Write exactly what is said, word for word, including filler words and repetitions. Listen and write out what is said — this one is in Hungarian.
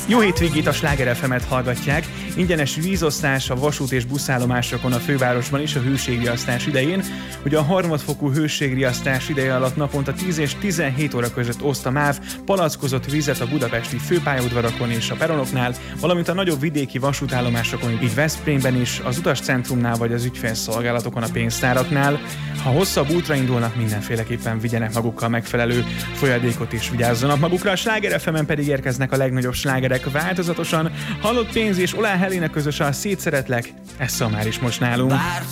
Jó hétvégét, a Sláger ef emet hallgatják. Ingyenes vízosztás a vasút és buszállomásokon a fővárosban is a hőségriasztás idején. Ugye a harmadfokú hőségriasztás ideje alatt naponta tíz és tizenhét óra között oszt a MÁV palackozott vizet a budapesti főpályaudvarakon és a peronoknál, valamint a nagyobb vidéki vasútállomásokon, így Veszprémben is, az utascentrumnál vagy az ügyfélszolgálatokon a pénztáraknál. Ha hosszabb útra indulnak, mindenféleképpen vigyenek magukkal megfelelő folyadékot és vigyázzanak magukra. A Sláger ef emen pedig érkeznek a legnagyobb slágerek változatosan. Halott pénz és Olá Helena közös a Szétszeretlek, ez szól már is most nálunk.